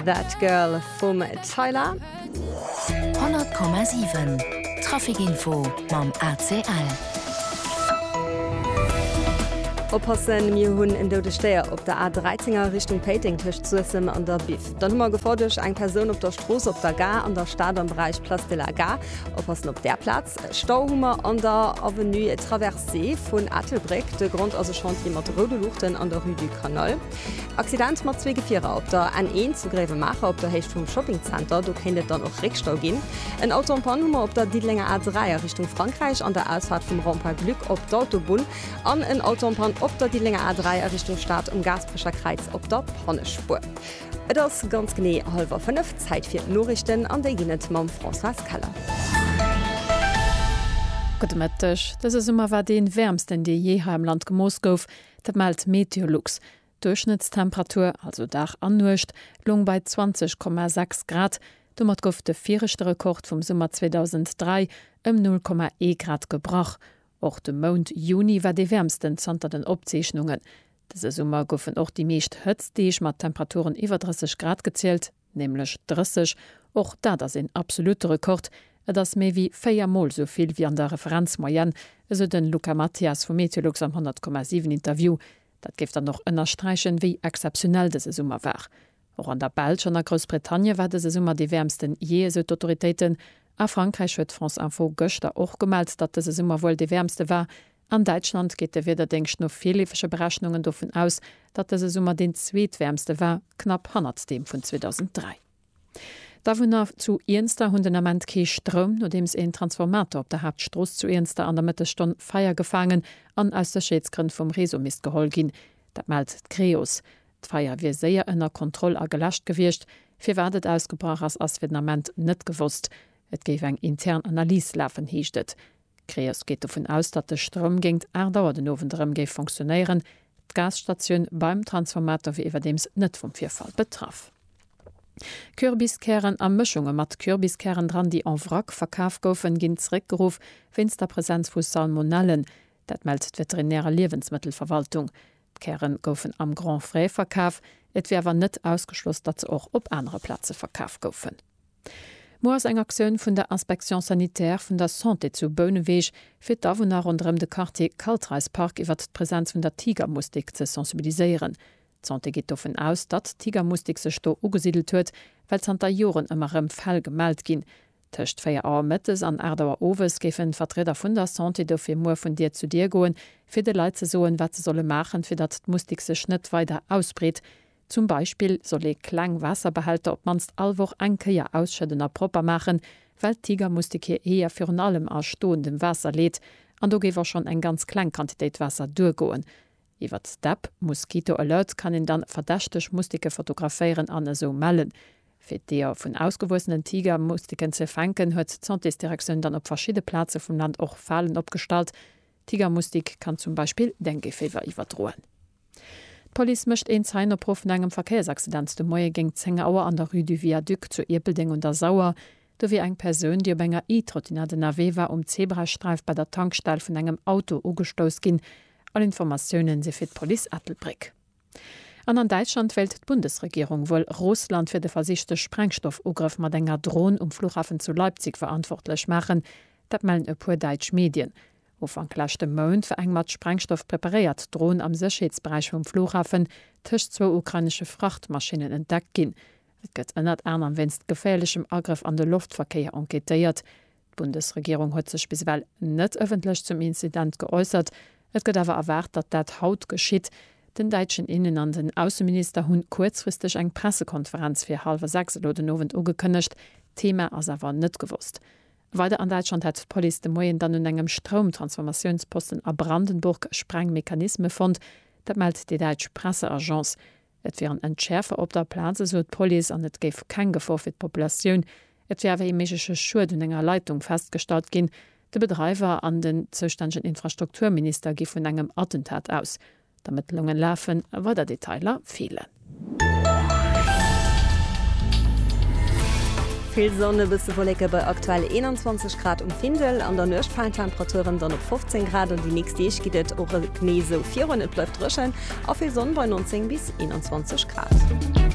That Girl vom Tyler. 100,7 Trafikinfo mam ACL. Oppassen mir hunn en deude Steier op der A13er Richtung Petingtisch zusem an der Bif. Dann hummer gefordech eng Person op der Stroos op der Gar an der Stadt am Bereich Place de la Gare. Oppassen op der Platz. Stauhummer an der Avenue Traversée vun Attelbreck, de Grund as Chantier mat Rode Luchten an der Rue du Canal. Accident mat 2 Gefierer op der N1 zu Grävemacher op der Hecht vum Shoppingcenter, du kennet dann auch Rickstau gin. En Auto am Panhummer op der Diedlinger A3 Richtung Frankreich an der Ausfahrt vom Rond-Point Glück op d'Autobahn an en Auto am Pan op der Diedlinger A3 Richtung Stadt Gasbrecher Kreuz op der Pannespur. Et ass ganz gené 4:30 Zeit fir Norrichten an déi ginnet mam François Keller. Gutmettech, dat is immer war den wärmsten Di je ha im Land gemoos gouf, dat meldt Meteorlux. Durchschnittstemperatur, also Dach annucht, lung bei 20,6 Grad. Du mat gouf de 4. Rekord vom Sommer 2003 0,1 Grad gebrach. Auch de Mond Juni war de wärmsten zanter den Opzeichnungen. Dese Sommer goufen och die meescht hëtzdeich mat Temperaturen iwwer 30 Grad gezielt, nämlich 30, och da das in absolute Rekord, das méi wie 4-mal soviel wie an der Referenzmoyen, eso den Luca Matthias vom Meteorlux am 100,7 Interview. Dat geft dann noch ënnerstreichen, wie exceptionell dese Sommer war. Auch an der Belsch an der Großbritannien war dese Sommer die wärmsten je so d'Autoritéiten. A Frankreich huet France Info Göster och gemeldt, dat dese Sommer wohl die wärmste war. An Deutschland geht der wieder denkst noch vielefische Berechnungen davon aus, dat dese Sommer den zweetwärmste war, knapp 100 dem von 2003. Davon zu Ernster Hundenament ke Strom, no dems en Transformator op der Hauptstroß zu Ernster an der Mittestunde Feier gefangen an aus der Schädsgrin vom Resomist geholt gin. Dat meldet Kreos. D'Feier wie sehr ënner Kontroll a gelascht gewircht, fir werdet ausgebracht as Asvenament net gewusst. Et geif eng intern Analyse laufen hiechtet. Kreos geht davon aus, dat de Strom gingt erdauer den Ovendrem geif funktionieren, d'Gasstation beim Transformator wie iwwerdems net vom Vierfall betraff. Kürbiskehren am Mischungen mat Kürbiskehren dran, die an Wrack verkauf goufen ginn zurückgeruf, wenn's der Präsenz vu Salmonellen, dat meldet veterinäre Lebensmittelverwaltung. Kehren goufen am Grand Fré verkauf, et wärwer net ausgeschloss, dat ze och op andere Platze verkauf goufen. Moas eng Aktiun vun der Inspektion sanitär vun der Santé zu Böneweg fir davon rundrem de Quartier Kaltreispark iwwer d' Präsenz vun der Tigermustik ze sensibiliseieren. Santé geht davon aus, dat Tigermustik sech sto ugesiedelt huet, weil Santa Joren ëmmerem Fall gemeldt gin. Tcht 4 Auer Mëttes an Erdauer Owes géfen Vertreter vun der Santé do fir Moer vun Dir zu Dir goen, fir de Leiit ze soen, wat ze solle machen, fir dat d'Mustik sech net weiter ausbreet. Zum Beispiel solle klang Wasserbehälter op manst allwoch enkeier ausschëdenner proper machen, weil Tigermustik hier eher fir allem a stoendem Wasser lädt, an do gewer schon eng ganz klein Quantitéit Wasser durchgoen. Iwer d'App Mosquito Alert kann in dann verdächtech Mustike fotografieren an so mellen. Fir der vun ausgewussenen Tigermustiken ze fenken, huet Santédirektion dann op verschiedene Plätze vum Land och Fallen opstalt. Tigermustik kann zum Beispiel Denguefieber iwwerdroen. Police mischt een Zeiner Prof engem Verkehrsaccident de Moie ging 10 Auer an der Rue du Viaduc zu Irpelding und der Sauer, do wie eng Persun, die op enger E-Trottinat den AW war Zebrastreif bei der Tankstelle vun engem Auto ugestoos gin. All Informationen se fir d Police Attelbrick. An Deutschland wählt die Bundesregierung wohl Russland für den versichte Sprengstoffugriff mat enger Drohnen Flughafen zu Leipzig verantwortlich machen, dat melden e puer Deutsch Medien. Ufang klachte Mond für eng mat Sprengstoff präpariert Drohnen am Sicherheitsbereich vom Flughafen tisch 2 ukrainische Frachtmaschinen entdeckt gin. Et gëtt ënnert an wennst gefährlichem Angriff an den Luftverkehr enquetiert. Die Bundesregierung hat sich bisweilen net öffentlich zum Inzident geäußert. Et gëtt awer erwartet, dat dat haut geschitt. Den deutschen Innen- an den Außenminister hunn kurzfristig eng Pressekonferenz fir 5:30 oder den Abend ugekënnecht, Thema as awer net gewusst. Weiter an Deutschland hat Poli de Moien dann un engem Stromtransformationsposten a Brandenburg Sprengmechanisme fand, dat meldt die Deutsch Presseagenz. Et wären Entschärfer op der Plaze so Poli an net geif kein Gefahr fir d'Populationun, et wärwe e mesche Schuld un enger Leitung festgestalt gin. De Betreiber an den zuständigen Infrastrukturminister gi vun engem Attentat aus. Damit Lungen laufen, war der Detailer fehlen. Viel Sonne bis zu Wollecke bei aktuell 21 Grad Findel, an der Nördfeintemperaturen dann auf 15 Grad und die nächste geht auch Gnese 400 bleibt drüschen, auf viel Sonne bei 19 bis 21 Grad.